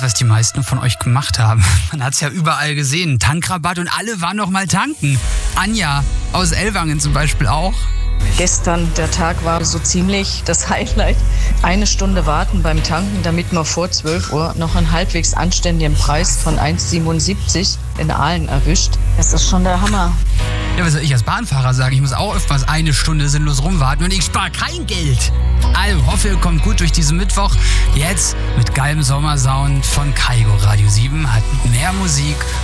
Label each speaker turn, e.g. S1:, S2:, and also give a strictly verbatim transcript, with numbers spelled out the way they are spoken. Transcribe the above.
S1: was die meisten von euch gemacht haben. Man hat es ja überall gesehen. Tankrabatt und alle waren noch mal tanken. Anja aus Ellwangen zum Beispiel auch.
S2: Gestern, der Tag war so ziemlich das Highlight. Eine Stunde warten beim Tanken, damit man vor zwölf Uhr noch einen halbwegs anständigen Preis von eins siebenundsiebzig in Aalen erwischt. Das ist schon der Hammer.
S1: Ja, was soll ich als Bahnfahrer sagen? Ich muss auch öfters eine Stunde sinnlos rumwarten und ich spare kein Geld. Also hoffe, ihr kommt gut durch diesen Mittwoch. Jetzt mit geilem Sommersound von Kaigo. Radio sieben hat mehr Musik